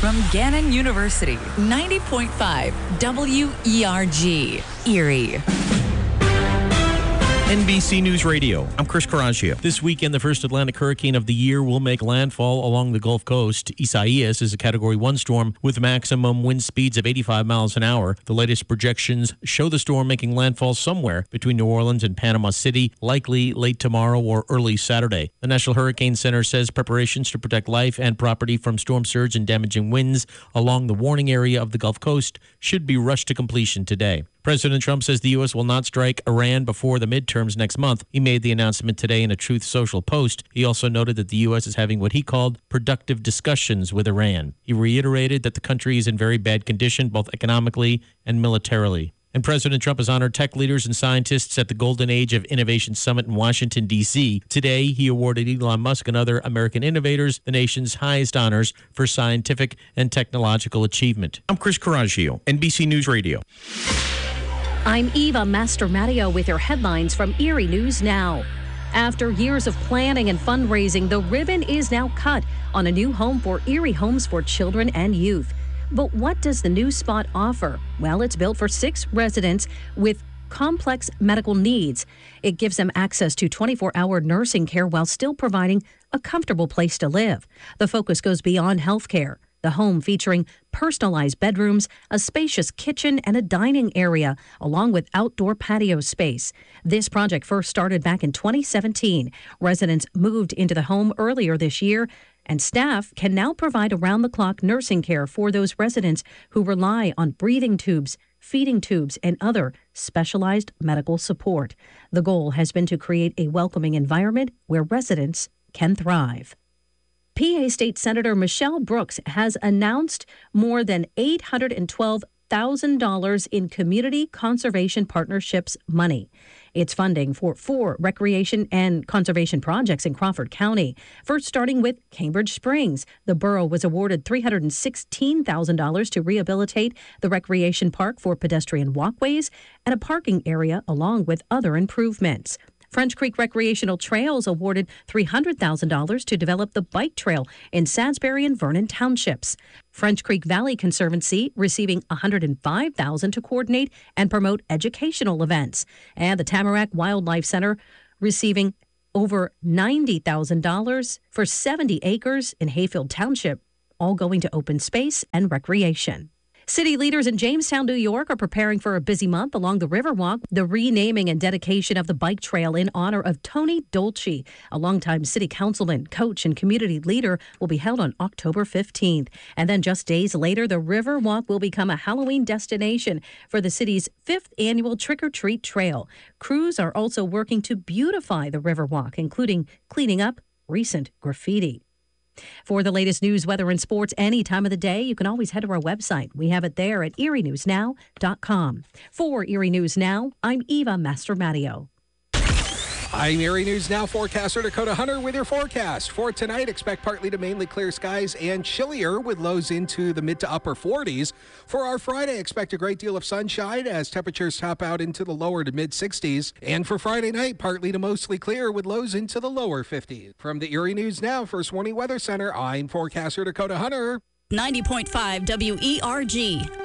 from Gannon University, 90.5 WERG, Erie. NBC News Radio. I'm Chris Carraggia. This weekend, the first Atlantic hurricane of the year will make landfall along the Gulf Coast. Isaias is a Category 1 storm with maximum wind speeds of 85 miles an hour. The latest projections show the storm making landfall somewhere between New Orleans and Panama City, likely late tomorrow or early Saturday. The National Hurricane Center says preparations to protect life and property from storm surge and damaging winds along the warning area of the Gulf Coast should be rushed to completion today. President Trump says the U.S. will not strike Iran before the midterms next month. He made the announcement today in a Truth Social post. He also noted that the U.S. is having what he called productive discussions with Iran. He reiterated that the country is in very bad condition, both economically and militarily. And President Trump has honored tech leaders and scientists at the Golden Age of Innovation Summit in Washington, D.C. Today, he awarded Elon Musk and other American innovators the nation's highest honors for scientific and technological achievement. I'm Chris Carraggia, NBC News Radio. I'm Eva Mastromatteo with your headlines from Erie News Now. After years of planning and fundraising, the ribbon is now cut on a new home for Erie Homes for Children and Youth. But what does the new spot offer? Well, it's built for 6 residents with complex medical needs. It gives them access to 24-hour nursing care while still providing a comfortable place to live. The focus goes beyond health care. The home featuring personalized bedrooms, a spacious kitchen, and a dining area, along with outdoor patio space. This project first started back in 2017. Residents moved into the home earlier this year, and staff can now provide around-the-clock nursing care for those residents who rely on breathing tubes, feeding tubes, and other specialized medical support. The goal has been to create a welcoming environment where residents can thrive. PA State Senator Michelle Brooks has announced more than $812,000 in Community Conservation Partnerships money. It's funding for 4 recreation and conservation projects in Crawford County. First, starting with Cambridge Springs, the borough was awarded $316,000 to rehabilitate the recreation park for pedestrian walkways and a parking area, along with other improvements. French Creek Recreational Trails awarded $300,000 to develop the bike trail in Salisbury and Vernon Townships. French Creek Valley Conservancy receiving $105,000 to coordinate and promote educational events. And the Tamarack Wildlife Center receiving over $90,000 for 70 acres in Hayfield Township, all going to open space and recreation. City leaders in Jamestown, New York are preparing for a busy month along the Riverwalk. The renaming and dedication of the bike trail in honor of Tony Dolce, a longtime city councilman, coach, and community leader, will be held on October 15th. And then just days later, the Riverwalk will become a Halloween destination for the city's 5th annual Trick-or-Treat Trail. Crews are also working to beautify the Riverwalk, including cleaning up recent graffiti. For the latest news, weather, and sports any time of the day, you can always head to our website. We have it there at erienewsnow.com. For Erie News Now, I'm Eva Mastromatteo. I'm Erie News Now forecaster Dakota Hunter with your forecast. For tonight, expect partly to mainly clear skies and chillier with lows into the mid to upper 40s. For our Friday, expect a great deal of sunshine as temperatures top out into the lower to mid 60s. And for Friday night, partly to mostly clear with lows into the lower 50s. From the Erie News Now First Warning Weather Center, I'm forecaster Dakota Hunter. 90.5 WERG.